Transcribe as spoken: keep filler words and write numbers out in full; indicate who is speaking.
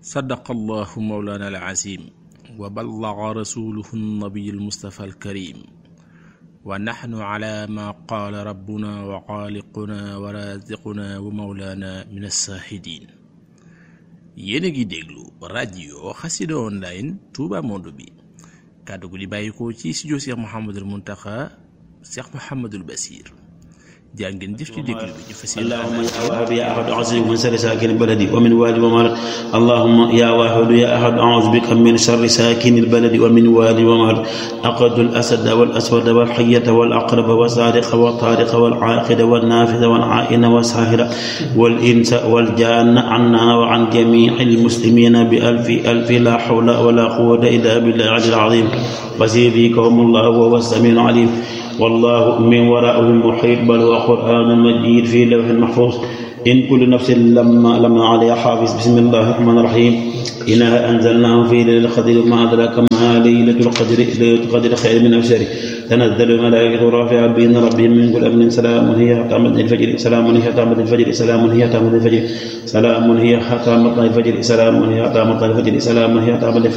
Speaker 1: صدق الله مولانا العظيم وبلغ رسوله النبي المصطفى الكريم ونحن على ما قال ربنا وخالقنا ورازقنا ومولانا من الشاهدين. yéen a ngi déglu rajo Xassida online Touba Monde bi kàddu gu di bàyyikoo ci studio Cheikh Mouhamadul Mountakha Cheikh Mouhamadul Bassir jaa ngeen jëf ci déglu bi ñu fas yéene
Speaker 2: اللهم يا واحد يا احد اعوذ بك من شر ساكن البلد ومن والد ومولد. اللهم يا واحد يا احد اعوذ بك من شر ساكن البلد ومن والد ومولد. اقد الاسد والاسود والحيه والعقرب والسارق والطارق والعاقد والنافذ والعائن والساهر والانس والجان عنا وعن جميع المسلمين بألف ألف لا حول ولا قوه الا بالله العلي العظيم. وسيديكهم الله وهو السميع العليم. والله من وراءهم محيط بل وقرآن مجيد في لوح محفوظ. إن كل نفس لما لما عليها حافظ. بسم الله الرحمن الرحيم. إنا أنزلناه في ليلة القدر وما أدراك ما ليلة القدر ليلة القدر خير من ألف شهر. تنزل الملائكة رافعة بين ربهم من كل أمر. سلام هي حتى مطلع الفجر. سلام هي حتى مطلع الفجر. سلام هي حتى مطلع الفجر. سلام هي حتى مطلع الفجر. سلام هي حتى مطلع الفجر. سلام هي حتى مطلع الفجر.